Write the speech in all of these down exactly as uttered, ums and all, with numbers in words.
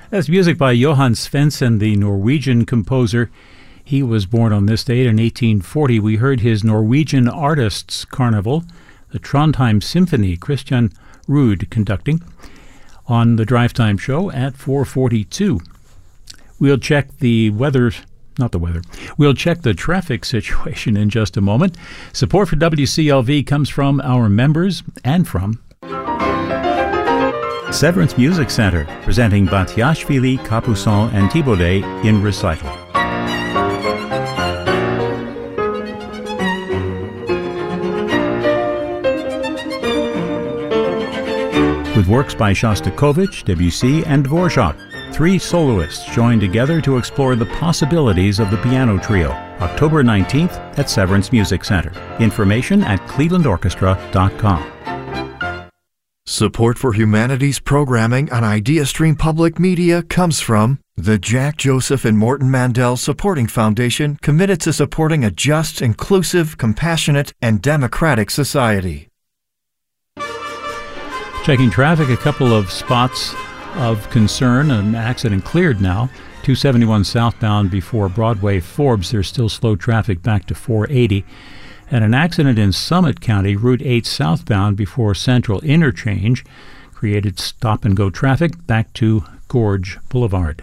That's music by Johan Svensson, the Norwegian composer. He was born on this date in eighteen forty. We heard his Norwegian Artists Carnival, the Trondheim Symphony, Christian Ruud conducting, on the Drive Time Show at four forty-two. We'll check the weather, not the weather, we'll check the traffic situation in just a moment. Support for W C L V comes from our members and from Severance Music Center, presenting Batiashvili, Capuçon, and Thibaudet in recital. With works by Shostakovich, Debussy, and Dvorak, three soloists join together to explore the possibilities of the piano trio. October nineteenth at Severance Music Center. Information at cleveland orchestra dot com. Support for humanities programming on IdeaStream Public Media comes from the Jack Joseph and Morton Mandel Supporting Foundation, committed to supporting a just, inclusive, compassionate, and democratic society. Checking traffic, a couple of spots of concern. An accident cleared now. two seventy-one southbound before Broadway Forbes. There's still slow traffic back to four eighty. And an accident in Summit County, Route eight southbound before Central Interchange, created stop-and-go traffic back to Gorge Boulevard.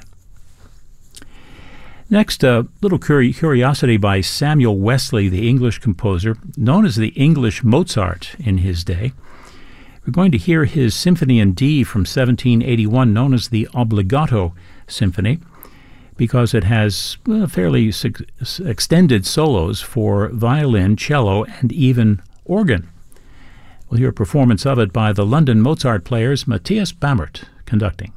Next, a little curi- curiosity by Samuel Wesley, the English composer, known as the English Mozart in his day. We're going to hear his Symphony in D from seventeen eighty-one, known as the Obbligato Symphony, because it has uh, fairly su- extended solos for violin, cello, and even organ. We'll hear a performance of it by the London Mozart Players, Matthias Bamert conducting.